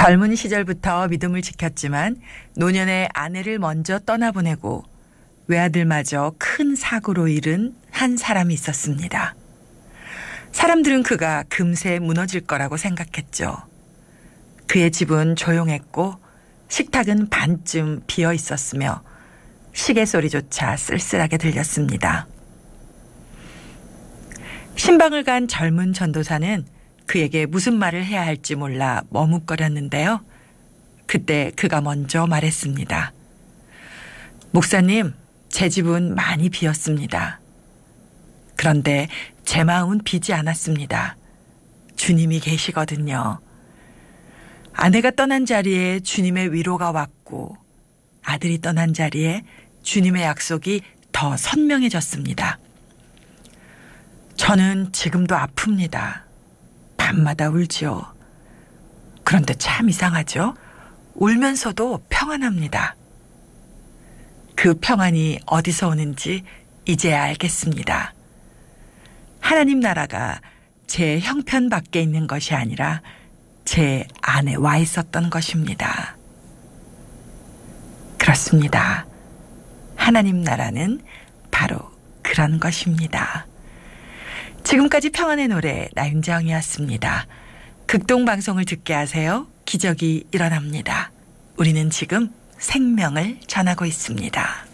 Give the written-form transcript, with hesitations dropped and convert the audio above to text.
젊은 시절부터 믿음을 지켰지만 노년에 아내를 먼저 떠나보내고 외아들마저 큰 사고로 잃은 한 사람이 있었습니다. 사람들은 그가 금세 무너질 거라고 생각했죠. 그의 집은 조용했고 식탁은 반쯤 비어 있었으며 시계 소리조차 쓸쓸하게 들렸습니다. 신방을 간 젊은 전도사는 그에게 무슨 말을 해야 할지 몰라 머뭇거렸는데요. 그때 그가 먼저 말했습니다. 목사님, 제 집은 많이 비었습니다. 그런데 제 마음은 비지 않았습니다. 주님이 계시거든요. 아내가 떠난 자리에 주님의 위로가 왔고 아들이 떠난 자리에 주님의 약속이 더 선명해졌습니다. 저는 지금도 아픕니다. 밤마다 울지요. 그런데 참 이상하죠? 울면서도 평안합니다. 그 평안이 어디서 오는지 이제야 알겠습니다. 하나님 나라가 제 형편 밖에 있는 것이 아니라 제 안에 와 있었던 것입니다. 그렇습니다. 하나님 나라는 바로 그런 것입니다. 지금까지 평안의 노래 나윤정이었습니다. 극동방송을 듣게 하세요. 기적이 일어납니다. 우리는 지금 생명을 전하고 있습니다.